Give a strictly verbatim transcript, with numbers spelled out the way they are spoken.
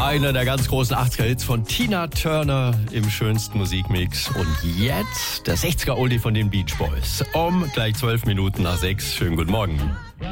Einer der ganz großen achtziger-Hits von Tina Turner im schönsten Musikmix. Und jetzt der sechziger-Oldie von den Beach Boys. Um gleich zwölf Minuten nach sechs. Schönen guten Morgen.